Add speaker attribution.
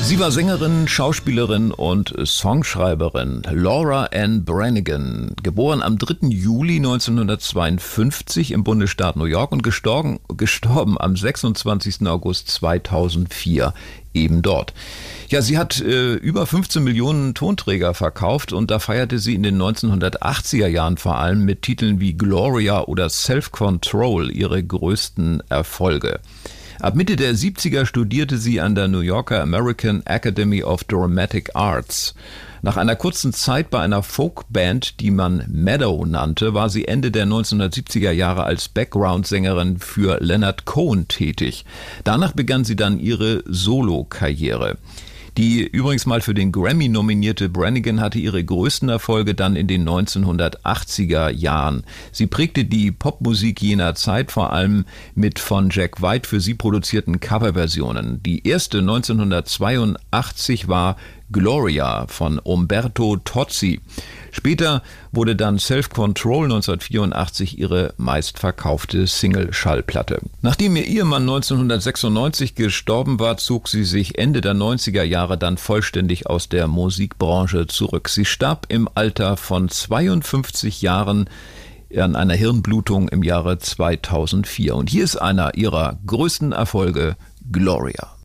Speaker 1: Sie war Sängerin, Schauspielerin und Songschreiberin Laura Ann Branigan, geboren am 3. Juli 1952 im Bundesstaat New York und gestorben am 26. August 2004 eben dort. Ja, sie hat über 15 Millionen Tonträger verkauft und da feierte sie in den 1980er Jahren vor allem mit Titeln wie Gloria oder Self-Control ihre größten Erfolge. Ab Mitte der 70er studierte sie an der New Yorker American Academy of Dramatic Arts. Nach einer kurzen Zeit bei einer Folkband, die man Meadow nannte, war sie Ende der 1970er Jahre als Background-Sängerin für Leonard Cohen tätig. Danach begann sie dann ihre Solo-Karriere. Die übrigens mal für den Grammy nominierte Branigan hatte ihre größten Erfolge dann in den 1980er Jahren. Sie prägte die Popmusik jener Zeit vor allem mit von Jack White für sie produzierten Coverversionen. Die erste 1982 war Gloria von Umberto Tozzi. Später wurde dann Self-Control 1984 ihre meistverkaufte Single-Schallplatte. Nachdem ihr Ehemann 1996 gestorben war, zog sie sich Ende der 90er Jahre dann vollständig aus der Musikbranche zurück. Sie starb im Alter von 52 Jahren an einer Hirnblutung im Jahre 2004. Und hier ist einer ihrer größten Erfolge, Gloria.